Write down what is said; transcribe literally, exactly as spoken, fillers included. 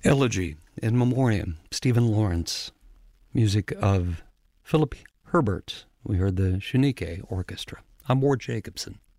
Elegy in Memoriam, Stephen Lawrence. Music of Philip Herbert. We heard the Shunique Orchestra. I'm Ward Jacobson.